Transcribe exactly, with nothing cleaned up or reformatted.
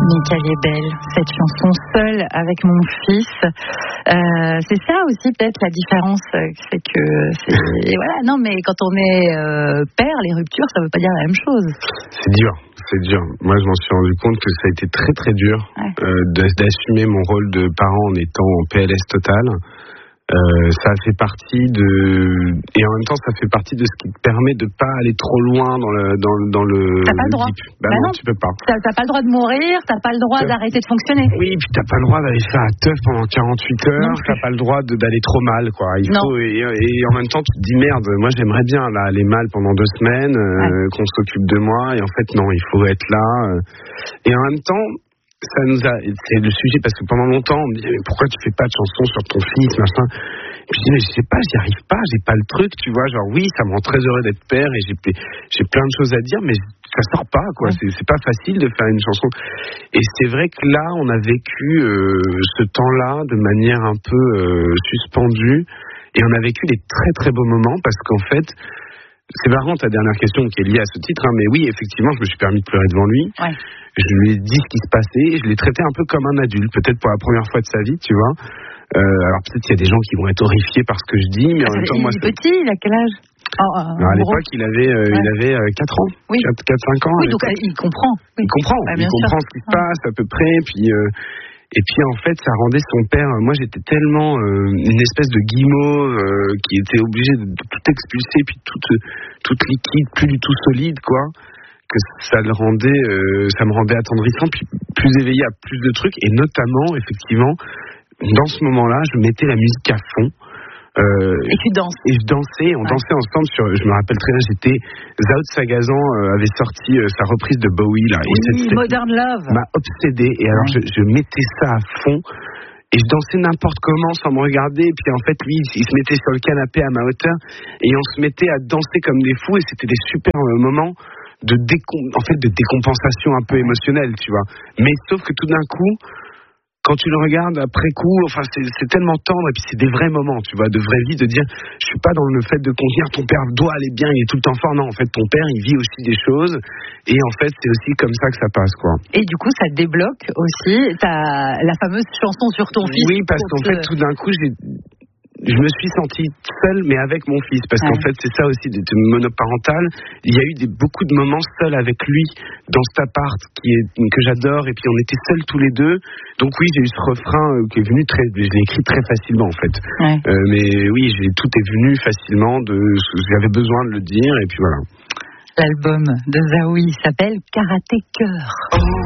Mais qu'elle est belle, cette chanson, Seule avec mon fils. Euh, c'est ça aussi peut-être la différence, c'est que c'est, voilà, non mais quand on est euh, père, les ruptures, ça veut pas dire la même chose. C'est dur, c'est dur. Moi, je m'en suis rendu compte que ça a été très très dur ouais. euh, d'assumer mon rôle de parent en étant en P L S total. Euh, ça fait partie de et en même temps ça fait partie de ce qui te permet de pas aller trop loin dans le dans le dans le t'as pas le droit bah, bah non, non tu peux pas t'as, t'as pas le droit de mourir, t'as pas le droit t'as... d'arrêter de fonctionner oui puis t'as pas le droit d'aller faire la teuf pendant quarante-huit heures, t'as pas le droit de, d'aller trop mal quoi il non. faut et, et en même temps tu te dis merde moi j'aimerais bien là aller mal pendant deux semaines euh, ouais. qu'on s'occupe de moi et en fait non il faut être là euh, et en même temps ça nous a, c'est le sujet parce que pendant longtemps on me disait mais pourquoi tu fais pas de chansons sur ton fils machin et puis je dis mais je sais pas j'y arrive pas j'ai pas le truc tu vois genre oui ça me rend très heureux d'être père et j'ai j'ai plein de choses à dire mais ça sort pas quoi ouais. c'est, c'est pas facile de faire une chanson et c'est vrai que là on a vécu euh, ce temps-là de manière un peu euh, suspendue et on a vécu des très très beaux moments parce qu'en fait c'est marrant ta dernière question qui est liée à ce titre, hein, mais oui, effectivement, je me suis permis de pleurer devant lui. Ouais. Je lui ai dit ce qui se passait, et je l'ai traité un peu comme un adulte, peut-être pour la première fois de sa vie, tu vois. Euh, alors peut-être qu'il y a des gens qui vont être horrifiés par ce que je dis, mais ah, en même temps, il moi... Il est petit, il a quel âge oh, euh, alors, à l'époque, il avait, euh, ouais. il avait euh, quatre ans, oui. quatre cinq ans. Oui, donc euh, il comprend. Oui. Il comprend, bah, il comprend ce qui se passe à peu près, puis... Euh, Et puis en fait, ça rendait son père. Moi, j'étais tellement euh, une espèce de guimauve euh, qui était obligé de, de tout expulser, puis toute toute liquide, plus du tout solide, quoi. Que ça le rendait, euh, ça me rendait attendrissant, puis plus éveillé à plus de trucs, et notamment, effectivement, dans ce moment-là, je mettais la musique à fond. Euh, et tu danses. Et je dansais, on ouais. dansait ensemble sur, je me rappelle très bien, j'étais, Zao de Sagazan euh, avait sorti euh, sa reprise de Bowie, là. Oui, et cette, Modern Love. M'a obsédé, et ouais. alors je, je mettais ça à fond, et je dansais n'importe comment sans me regarder, et puis en fait, lui, il se mettait sur le canapé à ma hauteur, et on se mettait à danser comme des fous, et c'était des super euh, moments de décom- en fait, de décompensation un peu émotionnelle, tu vois. Mais sauf que tout d'un coup, quand tu le regardes après coup, enfin c'est, c'est tellement tendre et puis c'est des vrais moments, tu vois, de vraie vie, de dire je suis pas dans le fait de contenir ton père doit aller bien, il est tout le temps fort, non en fait ton père il vit aussi des choses et en fait c'est aussi comme ça que ça passe quoi. Et du coup ça débloque aussi ta, la fameuse chanson sur ton fils. Oui parce qu'en te... fait tout d'un coup j'ai je me suis senti seul, mais avec mon fils, parce ouais. qu'en fait, c'est ça aussi, d'être monoparental. Il y a eu des, beaucoup de moments seuls avec lui, dans cet appart qui est, que j'adore, et puis on était seuls tous les deux. Donc oui, j'ai eu ce refrain euh, qui est venu très, je l'ai écrit très facilement, en fait. Ouais. Euh, mais oui, j'ai, tout est venu facilement, de, j'avais besoin de le dire, et puis voilà. L'album de Zaoui s'appelle Karaté Cœur.